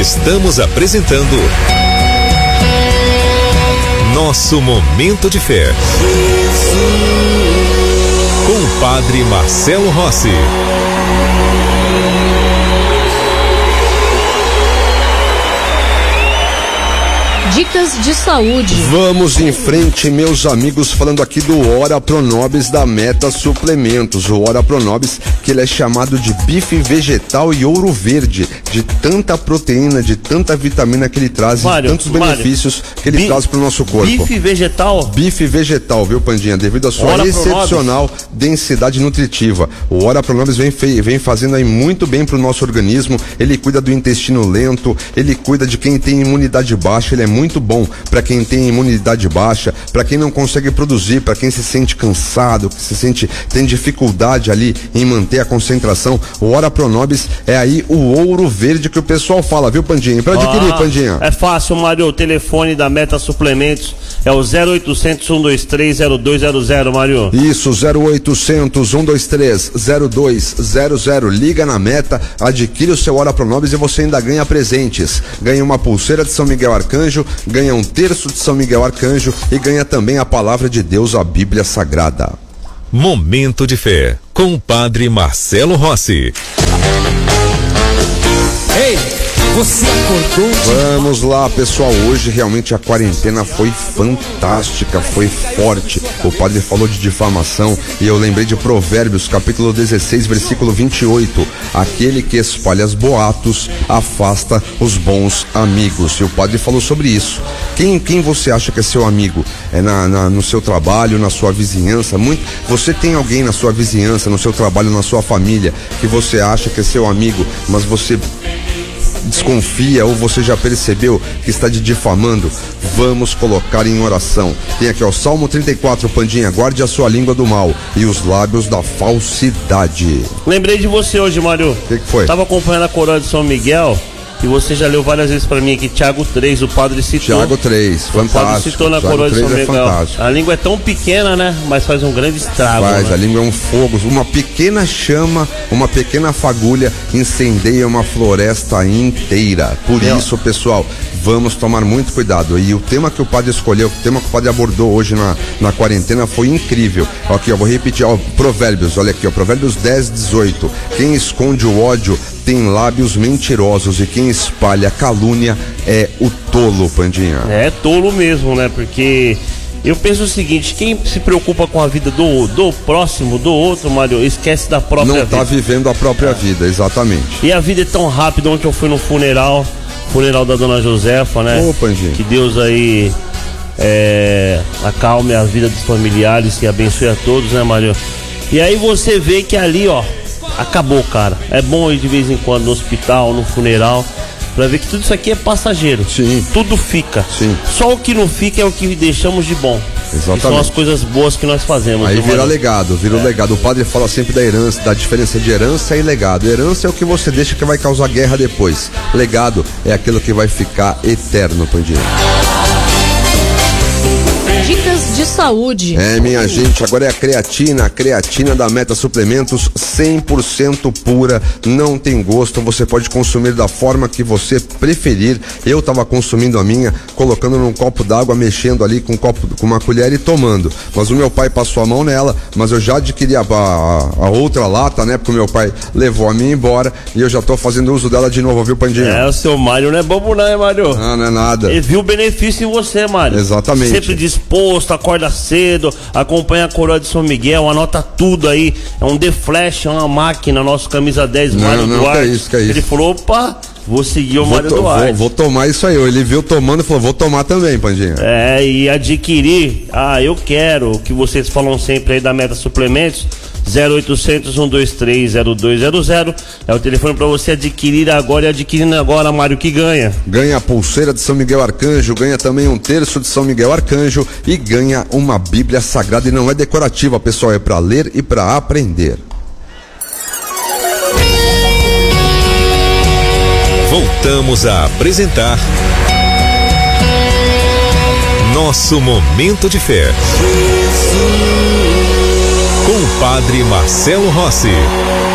Estamos apresentando Nosso Momento de Fé, com o Padre Marcelo Rossi. Dicas de saúde. Vamos em frente, meus amigos, falando aqui do Ora Pronobis da Meta Suplementos. O Ora Pronobis, que ele é chamado de bife vegetal e ouro verde, de tanta proteína, de tanta vitamina que ele traz, e tantos benefícios que ele traz para o nosso corpo. Bife vegetal? Bife vegetal, viu, Pandinha? Devido à sua excepcional densidade nutritiva. O Ora Pronobis vem fazendo aí muito bem para o nosso organismo. Ele cuida do intestino lento, ele cuida de quem tem imunidade baixa, ele é muito bom para quem tem imunidade baixa, para quem não consegue produzir, para quem se sente cansado, que tem dificuldade ali em manter a concentração. O Ora Pronobis é aí o ouro verde que o pessoal fala, viu, Pandinha? Para adquirir, Pandinha. É fácil, Mário. O telefone da Meta Suplementos é o 0800 123 0200, Mário. Isso, 0800 123 0200. Liga na Meta, adquire o seu Ora Pronobis e você ainda ganha presentes. Ganha uma pulseira de São Miguel Arcanjo, ganha um terço de São Miguel Arcanjo e ganha também a palavra de Deus, a Bíblia Sagrada. Momento de Fé, com o Padre Marcelo Rossi. Ei, você acordou? Vamos lá, pessoal. Hoje realmente a quarentena foi fantástica, foi forte. O padre falou de difamação e eu lembrei de Provérbios, capítulo 16, versículo 28. Aquele que espalha os boatos afasta os bons amigos. E o padre falou sobre isso. Quem você acha que é seu amigo? É no seu trabalho, na sua vizinhança? Você tem alguém na sua vizinhança, no seu trabalho, na sua família, que você acha que é seu amigo, mas você desconfia ou você já percebeu que está te difamando? Vamos colocar em oração. Tem aqui, ó, Salmo 34, Pandinha: guarde a sua língua do mal e os lábios da falsidade. Lembrei de você hoje, Mário. O que foi? Tava acompanhando a coroa de São Miguel e você já leu várias vezes pra mim aqui, Tiago 3, o padre citou. Tiago 3, fantástico. O padre citou na coroa de São Miguel. Fantástico. A língua é tão pequena, né? Mas faz um grande estrago. Faz, né? A língua é um fogo, uma pequena chama, uma pequena fagulha incendeia uma floresta inteira. Por isso, pessoal, vamos tomar muito cuidado. E o tema que o padre escolheu, o tema que o padre abordou hoje na quarentena foi incrível. Aqui, ó, vou repetir, ó, Provérbios, olha aqui, ó, Provérbios 10, 18. Quem esconde o ódio tem lábios mentirosos e quem espalha calúnia é o tolo, Pandinha. É tolo mesmo, né? Porque eu penso o seguinte: quem se preocupa com a vida do próximo, do outro, Mário, esquece da própria vida. Não tá vivendo a própria vida, exatamente. E a vida é tão rápida. Ontem eu fui no funeral da dona Josefa, né? Ô, Pandinha. Que Deus aí acalme a vida dos familiares e abençoe a todos, né, Mário? E aí você vê que ali, ó, acabou, cara. É bom ir de vez em quando no hospital, no funeral, pra ver que tudo isso aqui é passageiro. Sim. Tudo fica. Sim. Só o que não fica é o que deixamos de bom. Exatamente. Que são as coisas boas que nós fazemos. Aí vira legado, vira o legado. O padre fala sempre da herança, da diferença de herança e legado. Herança é o que você deixa que vai causar guerra depois. Legado é aquilo que vai ficar eterno, Pandinha. Dicas de saúde. Minha gente, agora é a creatina da Meta Suplementos, 100% pura, não tem gosto, você pode consumir da forma que você preferir. Eu tava consumindo a minha, colocando num copo d'água, mexendo ali com uma colher e tomando. Mas o meu pai passou a mão nela, mas eu já adquiri a outra lata, né? Porque o meu pai levou a minha embora e eu já tô fazendo uso dela de novo, viu, Pandinha? O seu Mário não é bobo não, hein, Mário? Não é nada. Ele viu o benefício em você, Mário. Exatamente. Sempre disposto, acorda cedo, acompanha a coroa de São Miguel, anota tudo aí. É um The Flash, é uma máquina, nosso camisa 10, Mário Duarte. Que é isso. Ele falou, opa, vou seguir o Mário Duarte. Vou tomar isso aí. Ele viu tomando e falou, vou tomar também, Pandinha. E adquirir, eu quero, o que vocês falam sempre aí da Meta Suplementos, 0800 123 0200 é o telefone para você adquirir agora. E adquirindo agora, Mário, que ganha? Ganha a pulseira de São Miguel Arcanjo, ganha também um terço de São Miguel Arcanjo e ganha uma Bíblia Sagrada. E não é decorativa, pessoal, é para ler e para aprender. Voltamos a apresentar Nosso Momento de Fé, com o Padre Marcelo Rossi.